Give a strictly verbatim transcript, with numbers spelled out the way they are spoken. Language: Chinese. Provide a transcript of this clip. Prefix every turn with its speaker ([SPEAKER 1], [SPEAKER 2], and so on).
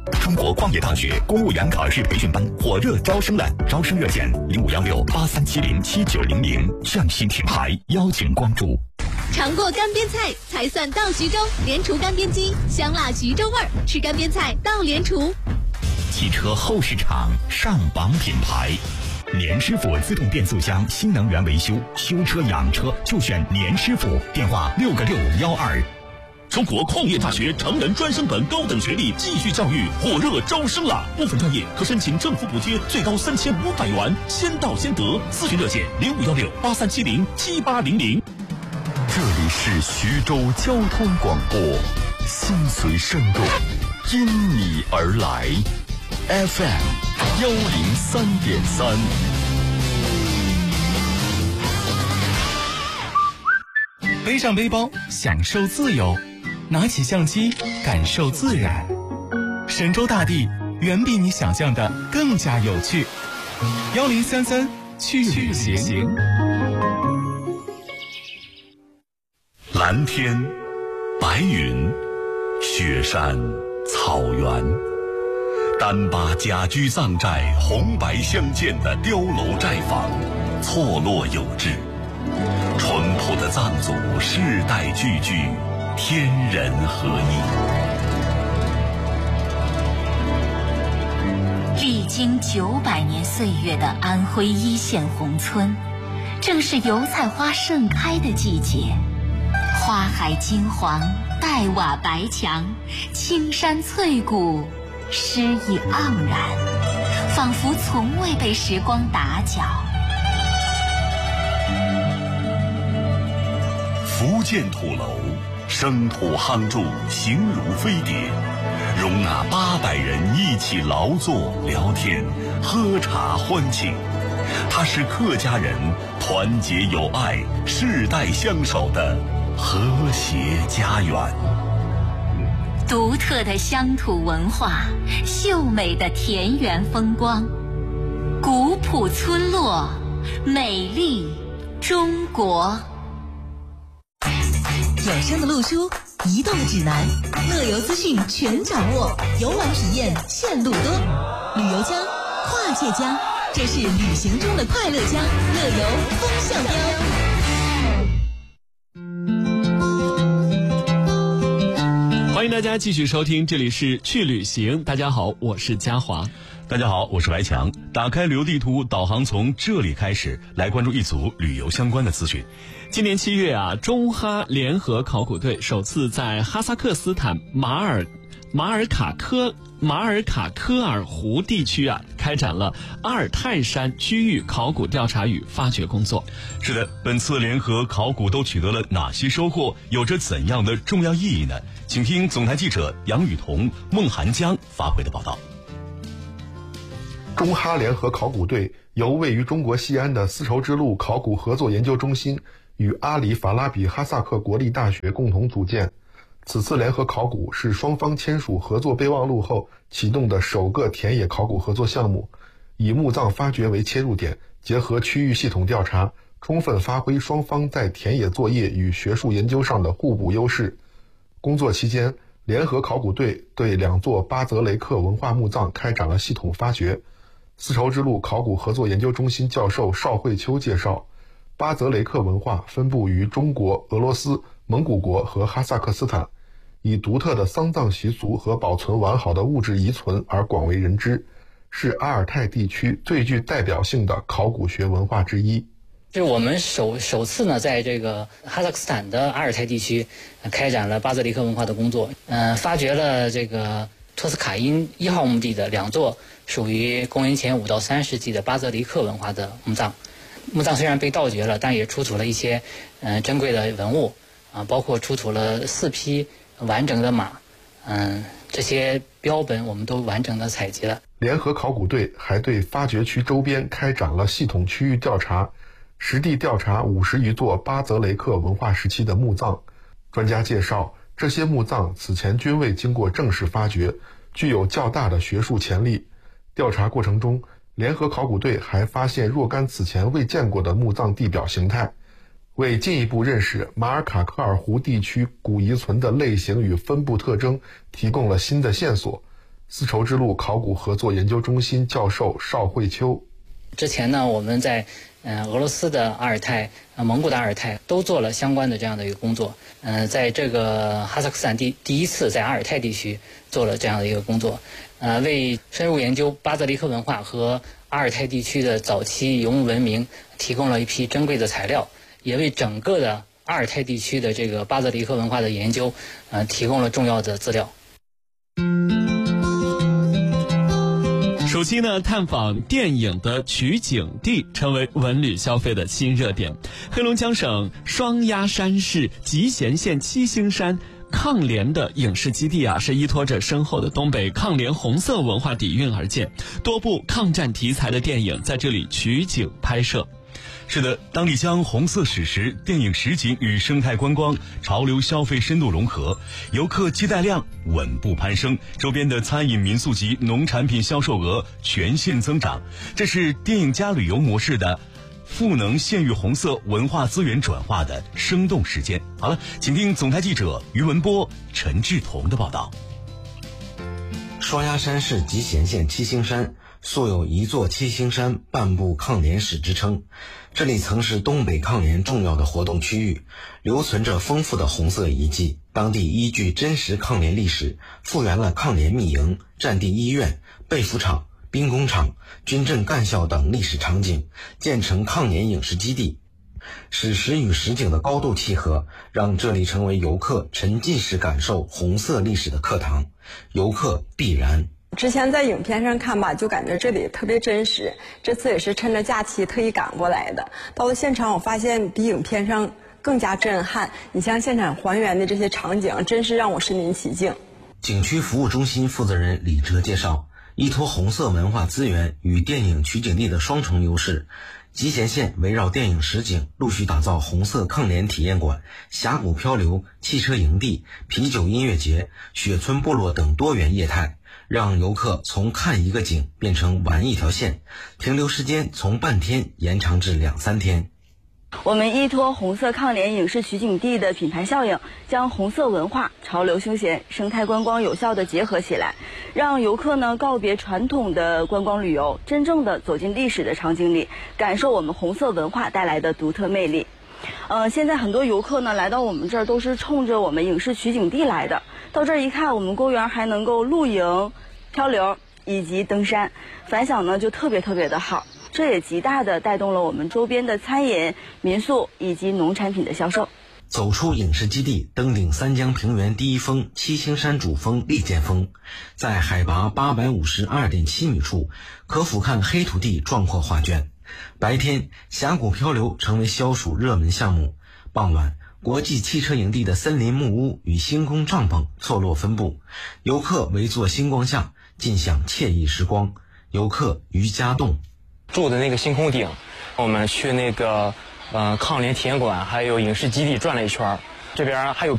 [SPEAKER 1] 中国矿业大学公务员考试培训班火热招生了，招生热线零五幺六八三七零七九零零，匠心品牌邀请关注。
[SPEAKER 2] 尝过干煸菜才算到徐州，莲厨干煸鸡，香辣徐州味儿，吃干煸菜到莲厨。
[SPEAKER 1] 汽车后市场上榜品牌，年师傅自动变速箱新能源维修，修车养车就选年师傅，电话六个六五幺二。
[SPEAKER 3] 中国矿业大学成人专升本高等学历继续教育火热招生了，部分专业可申请政府补贴，最高三千五百元，先到先得。咨询热线零五幺六八三七零七八零零。
[SPEAKER 4] 这里是徐州交通广播，心随声动，因你而来 ，F M 幺零三点三。
[SPEAKER 5] 背上背包，享受自由。拿起相机，感受自然。神州大地远比你想象的更加有趣。幺零三三去旅行。
[SPEAKER 4] 蓝天、白云、雪山、草原，单八家居藏寨红白相间的碉楼寨坊，错落有致。淳朴的藏族世代聚居，天人合
[SPEAKER 6] 一。历经九百年岁月的安徽一线宏村，正是油菜花盛开的季节。花海金黄，黛瓦白墙，青山翠谷，诗意盎然，仿佛从未被时光打搅。
[SPEAKER 4] 福建土楼，生土夯筑，形如飞碟，容纳八百人一起劳作、聊天、喝茶欢庆。它是客家人团结友爱、世代相守的和谐家园。
[SPEAKER 6] 独特的乡土文化，秀美的田园风光，古朴村落，美丽中国。
[SPEAKER 2] 有声的路书，移动的指南，乐游资讯全掌握，游玩体验线路多，旅游家，跨界家，这是旅行中的快乐家，乐游风向
[SPEAKER 7] 标。欢迎大家继续收听，这里是去旅行。大家好，我是嘉华。
[SPEAKER 4] 大家好，我是白强。打开旅游地图，导航从这里开始，来关注一组旅游相关的资讯。
[SPEAKER 7] 今年七月啊，中哈联合考古队首次在哈萨克斯坦马尔马尔卡科马尔卡科尔湖地区啊，开展了阿尔泰山区域考古调查与发掘工作。
[SPEAKER 4] 是的，本次联合考古都取得了哪些收获？有着怎样的重要意义呢？请听总台记者杨雨桐、孟寒江发回的报道。
[SPEAKER 8] 中哈联合考古队由位于中国西安的丝绸之路考古合作研究中心与阿里法拉比哈萨克国立大学共同组建。此次联合考古是双方签署合作备忘录后启动的首个田野考古合作项目，以墓葬发掘为切入点，结合区域系统调查，充分发挥双方在田野作业与学术研究上的互补优势。工作期间，联合考古队对两座巴泽雷克文化墓葬开展了系统发掘。丝绸之路考古合作研究中心教授邵慧秋介绍，巴泽雷克文化分布于中国、俄罗斯、蒙古国和哈萨克斯坦，以独特的丧葬习俗和保存完好的物质遗存而广为人知，是阿尔泰地区最具代表性的考古学文化之一。
[SPEAKER 9] 就是我们首首次呢，在这个哈萨克斯坦的阿尔泰地区、呃、开展了巴泽雷克文化的工作，呃，发掘了这个托斯卡因一号墓地的两座属于公元前五到三世纪的巴泽雷克文化的墓葬。墓葬虽然被盗掘了，但也出土了一些嗯、呃、珍贵的文物啊、呃，包括出土了四匹完整的马，嗯、呃，这些标本我们都完整的采集了。
[SPEAKER 8] 联合考古队还对发掘区周边开展了系统区域调查，实地调查五十余座巴泽雷克文化时期的墓葬。专家介绍，这些墓葬此前均未经过正式发掘，具有较大的学术潜力。调查过程中，联合考古队还发现若干此前未见过的墓葬地表形态，为进一步认识马尔卡科尔湖地区古遗存的类型与分布特征提供了新的线索。 丝绸之路考古合作研究中心教授邵慧秋。
[SPEAKER 9] 之前呢，我们在呃俄罗斯的阿尔泰、呃蒙古的阿尔泰都做了相关的这样的一个工作。呃，在这个哈萨克斯坦第第一次在阿尔泰地区做了这样的一个工作，呃，为深入研究巴泽里克文化和阿尔泰地区的早期游牧文明提供了一批珍贵的材料，也为整个的阿尔泰地区的这个巴泽里克文化的研究，呃，提供了重要的资料。
[SPEAKER 7] 暑期呢，探访电影的取景地成为文旅消费的新热点。黑龙江省双鸭山市集贤县七星山抗联的影视基地啊，是依托着深厚的东北抗联红色文化底蕴而建，多部抗战题材的电影在这里取景拍摄。
[SPEAKER 1] 是的，当地将红色史实、电影实景与生态观光、潮流消费深度融合，游客接待量稳步攀升，周边的餐饮、民宿及农产品销售额全线增长。这是电影加旅游模式的赋能县域红色文化资源转化的生动实践。好了，请听总台记者于文波、陈志彤的报道。
[SPEAKER 10] 双鸭山市集贤县七星山素有一座七星山半部抗联史之称，这里曾是东北抗联重要的活动区域，留存着丰富的红色遗迹。当地依据真实抗联历史，复原了抗联密营、战地医院、被服厂、兵工厂、军政干校等历史场景，建成抗联影视基地。史实与实景的高度契合，让这里成为游客沉浸式感受红色历史的课堂，游客必然。
[SPEAKER 11] 之前在影片上看吧，就感觉这里特别真实，这次也是趁着假期特意赶过来的。到了现场，我发现比影片上更加震撼。你像现场还原的这些场景，真是让我身临其境。
[SPEAKER 10] 景区服务中心负责人李哲介绍，依托红色文化资源与电影取景地的双重优势，集贤县围绕电影实景陆续打造红色抗联体验馆、峡谷漂流、汽车营地、啤酒音乐节、雪村部落等多元业态，让游客从看一个景变成玩一条线，停留时间从半天延长至两三天。
[SPEAKER 12] 我们依托红色抗联影视取景地的品牌效应，将红色文化、潮流休闲、生态观光有效地结合起来，让游客呢告别传统的观光旅游，真正的走进历史的场景里，感受我们红色文化带来的独特魅力。呃，现在很多游客呢来到我们这儿都是冲着我们影视取景地来的，到这儿一看，我们公园还能够露营、漂流以及登山，反响呢就特别特别的好。这也极大地带动了我们周边的餐饮、民宿以及农产品的销售。
[SPEAKER 10] 走出影视基地，登顶三江平原第一峰七星山主峰利剑峰，在海拔八百五十二点七米处，可俯瞰黑土地壮阔画卷。白天，峡谷漂流成为消暑热门项目。傍晚，国际汽车营地的森林木屋与星空帐篷错落分布，游客围坐星光下，尽享惬意时光。游客瑜伽洞。
[SPEAKER 13] 住的那个星空顶，我们去那个呃抗联体验馆还有影视基地转了一圈，这边还有